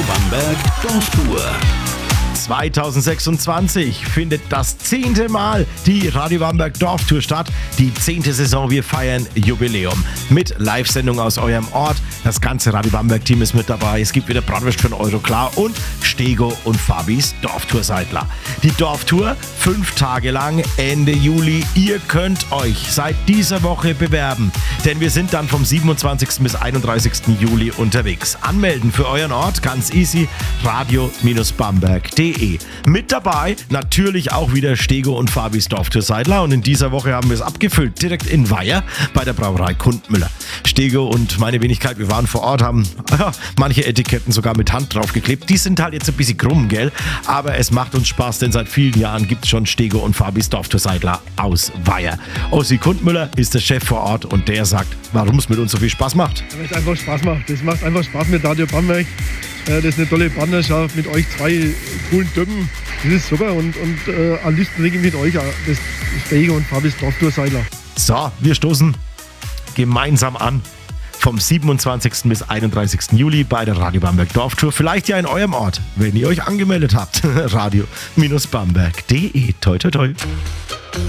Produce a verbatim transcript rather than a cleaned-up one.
Bamberg Dorftour. zweitausendsechsundzwanzig findet das zehnte Mal die Radio Bamberg Dorftour statt. Die zehnte Saison, wir feiern Jubiläum. Mit Live-Sendung aus eurem Ort. Das ganze Radio Bamberg-Team ist mit dabei. Es gibt wieder Bratwurst für einen Euro klar und Stego und Fabis Dorftour-Seidler. Die Dorftour fünf Tage lang, Ende Juli. Ihr könnt euch seit dieser Woche bewerben, denn wir sind dann vom siebenundzwanzigsten bis einunddreißigsten Juli unterwegs. Anmelden für euren Ort ganz easy, radio Bamberg punkt de. Mit dabei natürlich auch wieder Stego und Fabis Dorftour-Seidler und in dieser Woche haben wir es abgefüllt, direkt in Weiher bei der Brauerei Kundmüller. Stego und meine Wenigkeit, wir waren vor Ort, haben ja, manche Etiketten sogar mit Hand draufgeklebt. Die sind halt jetzt ein bisschen krumm, gell? Aber es macht uns Spaß, denn seit vielen Jahren gibt es schon Stego und Fabis Dorftour-Seidler aus Weiher. Ossi Kundmüller ist der Chef vor Ort und der sagt, warum es mit uns so viel Spaß macht. Weil es einfach Spaß macht. Das macht einfach Spaß mit Radio Bamberg. Das ist eine tolle Partnerschaft mit euch zwei coolen Typen. Das ist super und, und äh, am liebsten trinke ich mit euch das Stego und Fabis Dorftour-Seidler. So, wir stoßen gemeinsam an. Vom siebenundzwanzigsten bis einunddreißigsten Juli bei der Radio Bamberg Dorftour. Vielleicht ja in eurem Ort, wenn ihr euch angemeldet habt. radio Bamberg punkt de. Toi, toi, toi.